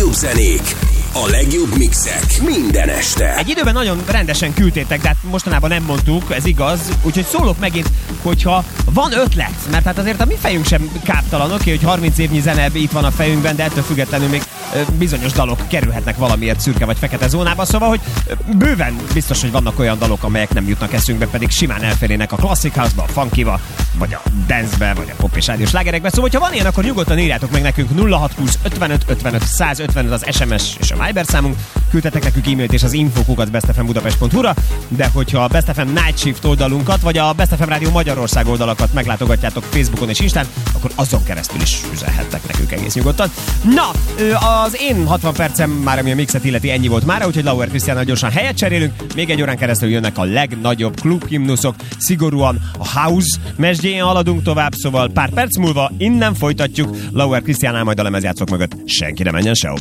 legjobb zenék, a legjobb mixek minden este. Egy időben nagyon rendesen küldtétek, de hát mostanában nem mondtuk, ez igaz, úgyhogy szólok megint, hogyha van ötlet, mert hát azért a mi fejünk sem káptalan, oké, hogy 30 évnyi zene itt van a fejünkben, de ettől függetlenül még bizonyos dalok kerülhetnek valamiért szürke vagy fekete zónába, szóval, hogy bőven biztos, hogy vannak olyan dalok, amelyek nem jutnak eszünkbe, pedig simán elférnének a classic house-ba, a funkyba, vagy a dance-be, vagy a pop és rádiós slágerekbe. Szóval, hogyha van ilyen, akkor nyugodtan írjátok meg nekünk 0620 55 55 155 az SMS és a Viber számunk, küldtetek nekünk e-mailt és az info@bestfmbudapest.hu-ra, de hogyha a Best FM Night Shift oldalunkat, vagy a Best FM Rádió Magyarország oldalakat meglátogatjátok Facebookon és Instán, akkor azon keresztül is üzenhettek nekünk egész nyugodtan. Na, az én 60 percem már, ami a mixet illeti, ennyi volt mára, úgyhogy Lauer Krisztiánnal gyorsan helyet cserélünk. Még egy órán keresztül jönnek a legnagyobb klubhimnuszok, szigorúan a house mesdjén haladunk tovább, szóval pár perc múlva innen folytatjuk. Lauer Krisztiánnál, majd a lemezjátszók mögött senki ne menjen sehova.